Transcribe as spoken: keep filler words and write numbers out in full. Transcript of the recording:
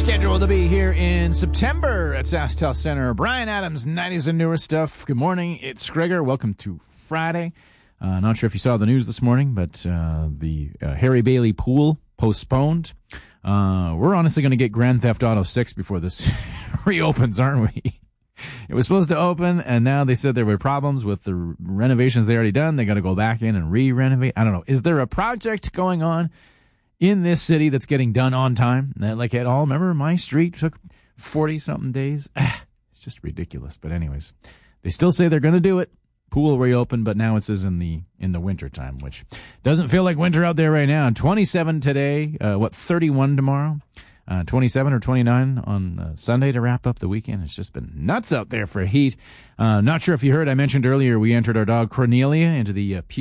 Scheduled to be here in September at SaskTel Center. Brian Adams, nineties and newer stuff. Good morning. It's Gregor. Welcome to Friday. Uh, not sure if you saw the news this morning, but uh, the uh, Harry Bailey pool postponed. Uh, we're honestly going to get Grand Theft Auto six before this reopens, aren't we? It was supposed to open, and now they said there were problems with the renovations they already done. They got to go back in and re-renovate. I don't know. Is there a project going on in this city that's getting done on time? Like at all, remember my street took forty-something days? Ah, it's just ridiculous. But anyways, they still say they're going to do it. Pool reopen, but now it says in the in the winter time, which doesn't feel like winter out there right now. twenty-seven today, uh, what, thirty-one tomorrow? Uh, twenty-seven or twenty-nine on uh, Sunday to wrap up the weekend. It's just been nuts out there for heat. Uh, not sure if you heard, I mentioned earlier we entered our dog Cornelia into the uh, P-